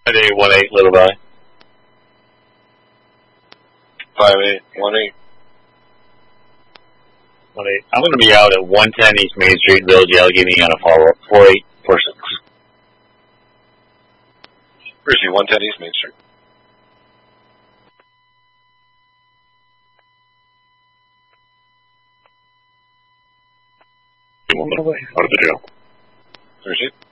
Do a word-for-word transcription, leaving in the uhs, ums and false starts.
Five eight one eight, little by. Five eight one eight. One eight. I'm going to be out at one ten East Main Street, Village Allegheny on a follow up. Four eight four six. Where's you? One ten East Main Street. One little way out of the jail. Where's you?